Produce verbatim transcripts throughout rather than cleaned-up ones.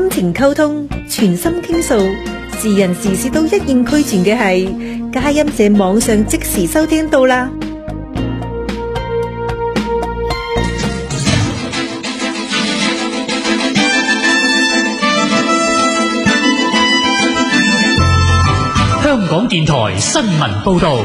真情溝通，全心傾訴，時人時事都一應俱全嘅係佳音這網上即時收聽到啦。 香港電台新聞報道。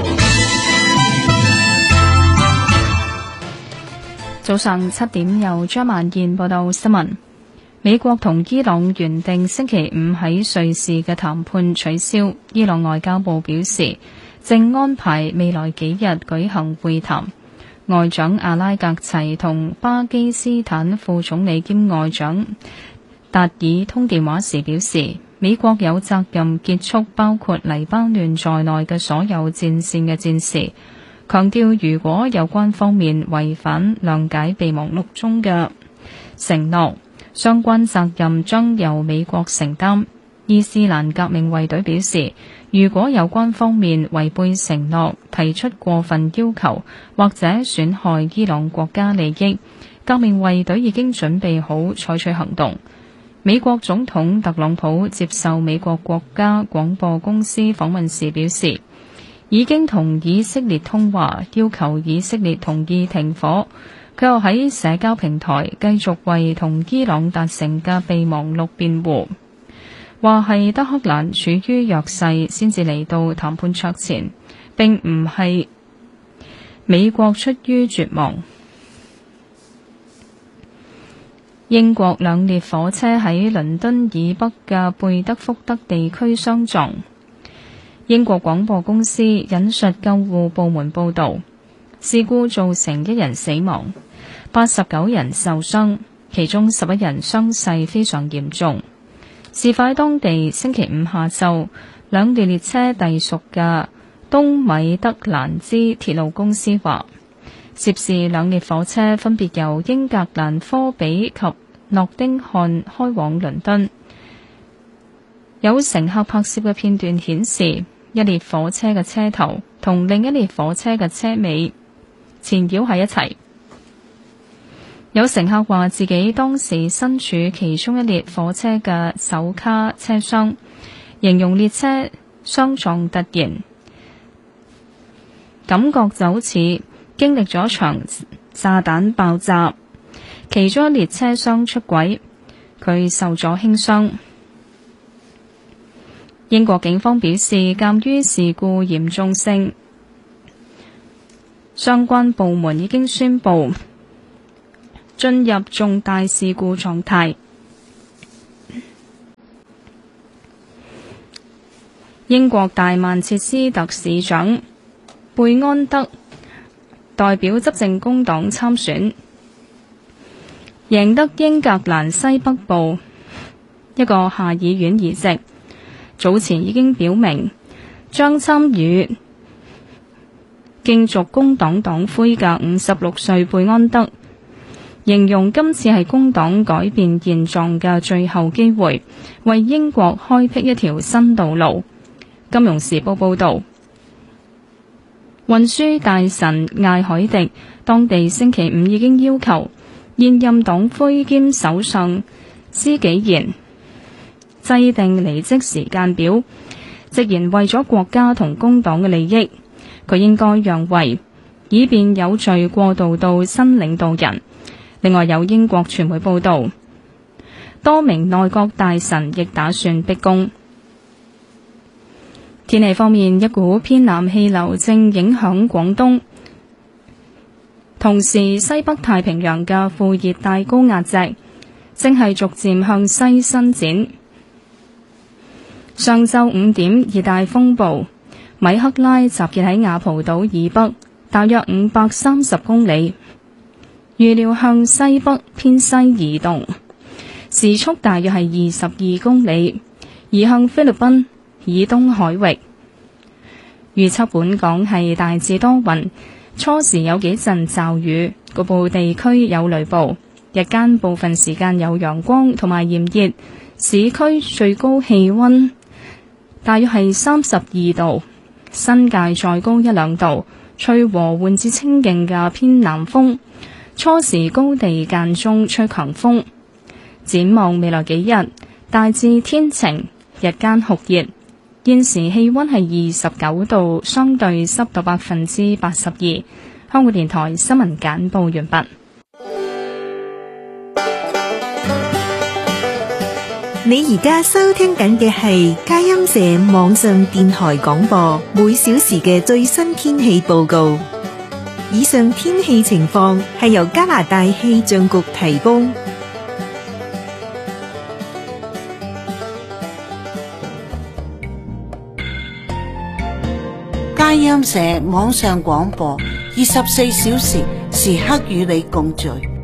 早上七點，由張曼燕報道新聞。美國同伊朗原定星期五喺瑞士嘅談判取消，伊朗外交部表示正安排未來幾日舉行會談。外長阿拉格齊同巴基斯坦副總理兼外長達爾通電話時表示，美國有責任結束包括黎巴嫩在內嘅所有戰線嘅戰事，強調如果有關方面違反諒解備忘錄中嘅承諾，相關責任將由美國承擔。伊斯蘭革命衛隊表示，如果有關方面違背承諾，提出過分要求或者損害伊朗國家利益，革命衛隊已經準備好採取行動。美國總統特朗普接受美國國家廣播公司訪問時表示，已經同以色列通話，要求以色列同意停火。佢又喺社交平台繼續為同伊朗達成嘅備忘錄辯護，話係德黑蘭處於弱勢先至嚟到談判桌前，並唔係美國出於絕望。英國兩列火車喺倫敦以北嘅貝德福德地區相撞。英國廣播公司引述救護部門報導，事故造成一人死亡，八十九人受傷，其中十一人傷勢非常嚴重。事發喺當地星期五下晝，兩列列車隸屬嘅東米德蘭茲鐵路公司話，涉事兩列火車分別由英格蘭科比及諾丁漢開往倫敦。有乘客拍攝嘅片段顯示，一列火車嘅車頭同另一列火車嘅車尾纏繞喺一齊。有乘客話自己當時身處其中一列火車嘅首卡車廂，形容列車相撞突然，感覺就好似經歷咗場炸彈爆炸。其中一列車廂出軌，佢受咗輕傷。英國警方表示，鑑於事故嚴重性，相關部門已經宣布進入重大事故狀態。英國大曼徹斯特市長貝安德代表執政工黨參選，贏得英格蘭西北部一個下議院議席。早前已經表明將參與競逐工黨黨魁嘅五十六歲貝安德形容今次係工黨改變現狀嘅最後機會，為英國開闢一條新道路。金融時報報導，運輸大臣艾海迪當地星期五已經要求現任黨魁兼首相施紀賢制定離職時間表，直言為咗國家同工黨嘅利益，佢應該讓位，以便有序過渡到新領導人。另外有英國傳媒報道，多名內閣大臣亦打算逼宮。天氣方面，一股偏南氣流正影響廣東，同時西北太平洋嘅副熱帶高壓脊正係逐漸向西伸展。上晝五點，熱帶風暴米克拉集結喺雅蒲島以北，大約五百三十公里，預料向西北偏西移動，時速大約係二十二公里，移向菲律賓以東海域。預測本港係大致多雲，初時有幾陣驟雨，局部地區有雷暴，日間部分時間有陽光同埋炎熱，市區最高氣溫大約係三十二度，新界再高一兩度，吹和緩至清勁嘅偏南風，初時高地間中吹強風。展望未來幾日， 大致天晴，日間酷熱。現時氣溫係二十九度，相對濕度百分之八十二。香港電台新聞簡報完畢。 你而家收聽緊嘅係佳音社網上電台廣播，每小時嘅最新天氣報告。以上天氣情況係由加拿大氣象局提供。 佳音社網上廣播，二十四小時時刻與你共聚。